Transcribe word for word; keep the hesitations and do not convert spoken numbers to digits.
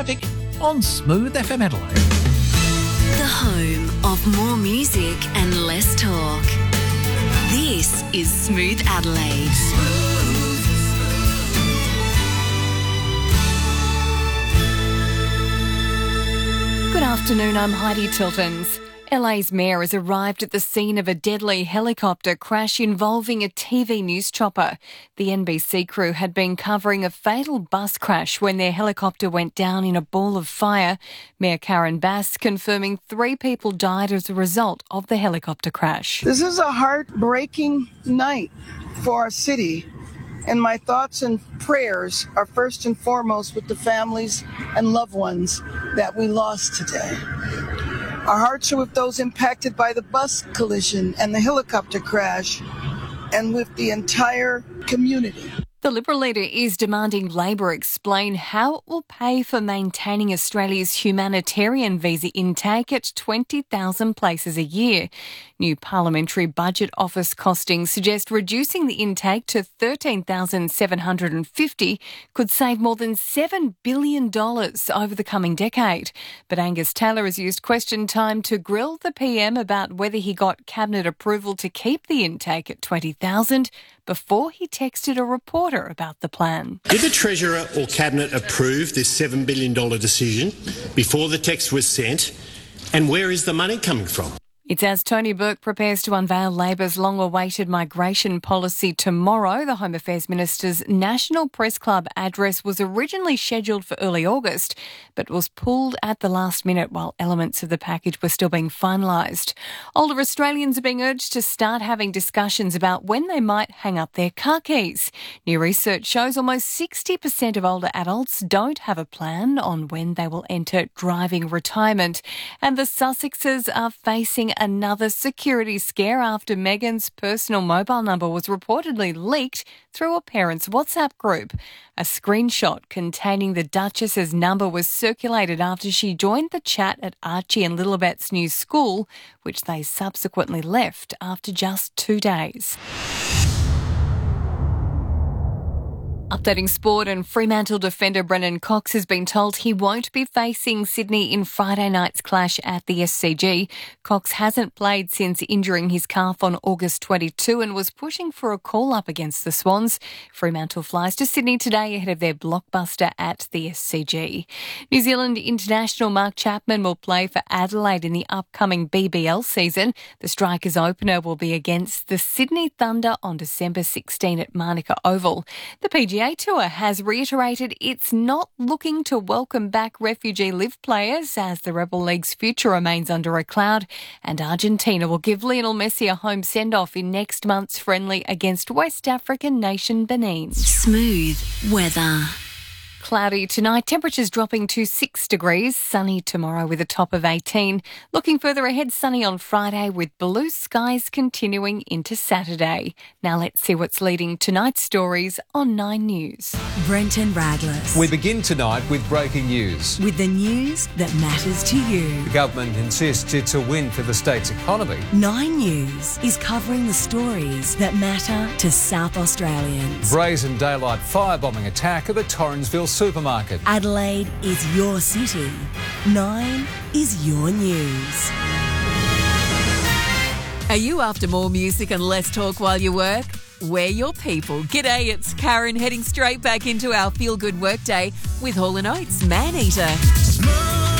traffic on Smooth F M Adelaide. The home of more music and less talk. This is Smooth Adelaide. Good afternoon, I'm Heidi Tiltons. L A's mayor has arrived at the scene of a deadly helicopter crash involving a T V news chopper. The N B C crew had been covering a fatal bus crash when their helicopter went down in a ball of fire. Mayor Karen Bass confirming three people died as a result of the helicopter crash. This is a heartbreaking night for our city, and my thoughts and prayers are first and foremost with the families and loved ones that we lost today. Our hearts are with those impacted by the bus collision and the helicopter crash, and with the entire community. The Liberal leader is demanding Labor explain how it will pay for maintaining Australia's humanitarian visa intake at twenty thousand places a year. New Parliamentary Budget Office costings suggest reducing the intake to thirteen thousand seven hundred fifty could save more than seven billion dollars over the coming decade. But Angus Taylor has used question time to grill the P M about whether he got Cabinet approval to keep the intake at twenty thousand before he texted a reporter about the plan. Did the Treasurer or Cabinet approve this seven billion dollars decision before the text was sent? And where is the money coming from? It's as Tony Burke prepares to unveil Labor's long-awaited migration policy tomorrow. The Home Affairs Minister's National Press Club address was originally scheduled for early August, but was pulled at the last minute while elements of the package were still being finalised. Older Australians are being urged to start having discussions about when they might hang up their car keys. New research shows almost sixty percent of older adults don't have a plan on when they will enter driving retirement. And the Sussexes are facing another security scare after Meghan's personal mobile number was reportedly leaked through a parent's WhatsApp group. A screenshot containing the Duchess's number was circulated after she joined the chat at Archie and Lilibet's new school, which they subsequently left after just two days. Updating sport, and Fremantle defender Brennan Cox has been told he won't be facing Sydney in Friday night's clash at the S C G. Cox hasn't played since injuring his calf on August twenty-second and was pushing for a call-up against the Swans. Fremantle flies to Sydney today ahead of their blockbuster at the S C G. New Zealand international Mark Chapman will play for Adelaide in the upcoming B B L season. The Strikers opener will be against the Sydney Thunder on December sixteenth at Manuka Oval. The P G A Tour has reiterated it's not looking to welcome back refugee live players as the Rebel League's future remains under a cloud, and Argentina will give Lionel Messi a home send-off in next month's friendly against West African nation Benin. Smooth weather. Cloudy tonight, temperatures dropping to six degrees, sunny tomorrow with a top of eighteen. Looking further ahead, sunny on Friday with blue skies continuing into Saturday. Now let's see what's leading tonight's stories on Nine News. Brenton Radless. We begin tonight with breaking news. With the news that matters to you. The government insists it's a win for the state's economy. Nine News is covering the stories that matter to South Australians. Brazen daylight firebombing attack at the Torrensville supermarket. Adelaide is your city. Nine is your news. Are you after more music and less talk while you work? We're your people. G'day, it's Karen heading straight back into our feel-good workday with Hall and Oates Man Eater.